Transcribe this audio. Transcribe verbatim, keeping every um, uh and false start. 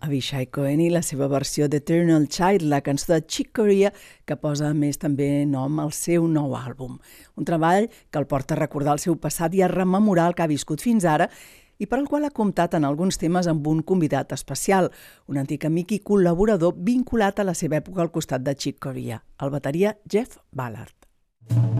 Avishai Cohen i la seva versió d'Eternal Child, la cançó de Chick Corea, que posa a més també nom al seu nou àlbum. Un treball que el porta a recordar el seu passat i a rememorar el que ha viscut fins ara i per al qual ha comptat en alguns temes amb un convidat especial, un antic amic i col·laborador vinculat a la seva època al costat de Chick Corea, el bateria Jeff Ballard.